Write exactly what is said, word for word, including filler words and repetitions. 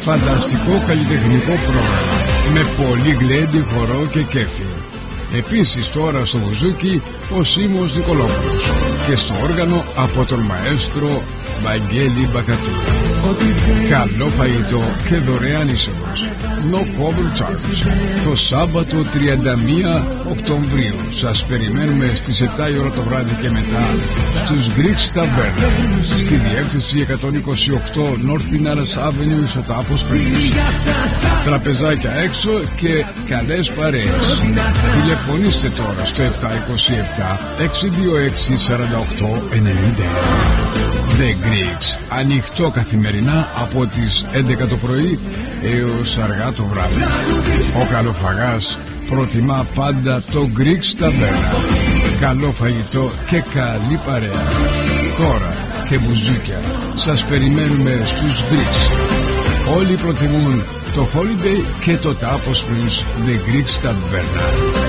φανταστικό καλλιτεχνικό πρόγραμμα με πολύ γλέντι, χορό και κέφι. Επίσης τώρα στο μπουζούκι ο Σίμος Νικολόπουλος και στο όργανο από τον μαέστρο Βαγγέλη Μπακατούρα. Καλό φαγητό και δωρεάν είσοδος. No cover charge. Το Σάββατο τριάντα μία Οκτωβρίου σας περιμένουμε στις επτά η ώρα το βράδυ και μετά στους Greeks Tavern στη διεύθυνση εκατόν είκοσι οκτώ North Pinellas Avenue στο Τάπος Springs. Τραπεζάκια έξω και καλές παρέες. Τηλεφωνήστε τώρα στο επτά είκοσι επτά έξι δύο έξι σαράντα οκτώ ενενήντα ένα. The Greeks, ανοιχτό καθημερινά από τις έντεκα το πρωί έως αργά το βράδυ. Ο καλοφαγάς προτιμά πάντα το Greeks Tavern. Καλό φαγητό και καλή παρέα. Τώρα και μπουζούκια σας περιμένουμε στους Greeks. Όλοι προτιμούν το Holiday και το Τάπος Springs The Greeks Tavern.